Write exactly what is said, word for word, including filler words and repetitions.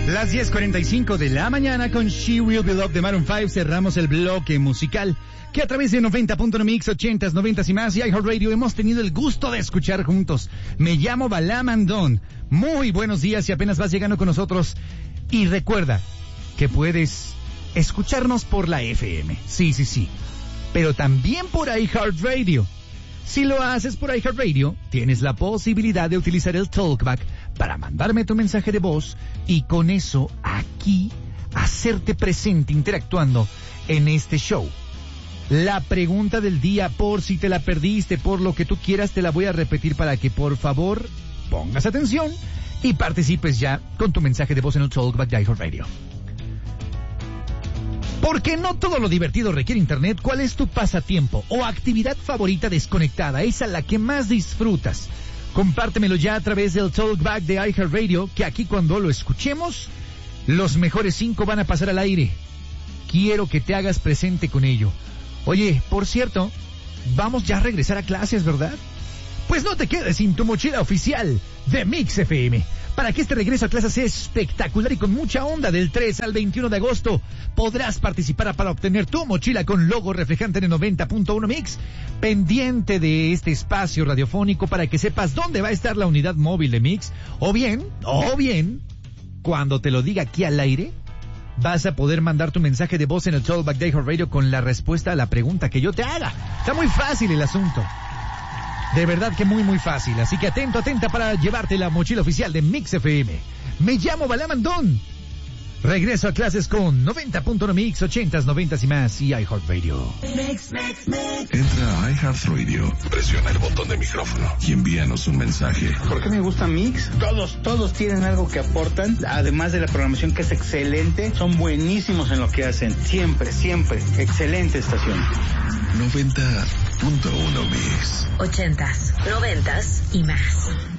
Las diez cuarenta y cinco de la mañana con She Will Be Loved de Maroon cinco cerramos el bloque musical que a través de noventa punto uno Mix, ochentas, noventas y más y iHeartRadio hemos tenido el gusto de escuchar juntos. Me llamo Balam Andón. Muy buenos días si apenas vas llegando con nosotros. Y recuerda que puedes escucharnos por la F M. Sí, sí, sí. Pero también por iHeartRadio. Si lo haces por iHeartRadio, tienes la posibilidad de utilizar el Talkback para mandarme tu mensaje de voz y con eso aquí hacerte presente interactuando en este show. La pregunta del día, por si te la perdiste, por lo que tú quieras, te la voy a repetir para que por favor pongas atención y participes ya con tu mensaje de voz en el Talkback de iHeartRadio. Porque no todo lo divertido requiere internet. ¿Cuál es tu pasatiempo o actividad favorita desconectada? Esa la que más disfrutas. Compártemelo ya a través del Talkback de iHeartRadio, que aquí cuando lo escuchemos, los mejores cinco van a pasar al aire. Quiero que te hagas presente con ello. Oye, por cierto, vamos ya a regresar a clases, ¿verdad? Pues no te quedes sin tu mochila oficial de Mix F M. Para que este regreso a clases sea espectacular y con mucha onda, del tres al veintiuno de agosto podrás participar para obtener tu mochila con logo reflejante de noventa punto uno Mix. Pendiente de este espacio radiofónico para que sepas dónde va a estar la unidad móvil de Mix. O bien, o bien, cuando te lo diga aquí al aire, vas a poder mandar tu mensaje de voz en el Talkback de iHeartRadio con la respuesta a la pregunta que yo te haga. Está muy fácil el asunto. De verdad que muy muy fácil, así que atento, atenta para llevarte la mochila oficial de Mix F M. Me llamo Balam Andón. Regreso a clases con noventa punto uno Mix, ochentas, noventas y más y iHeartRadio. Mix, mix, mix. Entra a iHeartRadio, presiona el botón de micrófono y envíanos un mensaje. ¿Por qué me gusta Mix? Todos, todos tienen algo que aportan, además de la programación que es excelente, son buenísimos en lo que hacen. Siempre, siempre. Excelente estación. noventa punto uno Mix. Ochentas, noventas y más.